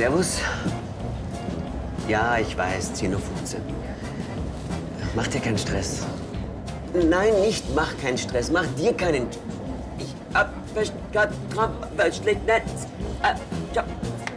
Servus. Ja, ich weiß, 10:15 Uhr. Mach dir keinen Stress. Nein, nicht mach keinen Stress. Mach dir keinen... Ich hab grad drauf, weil schlägt nicht. Ja.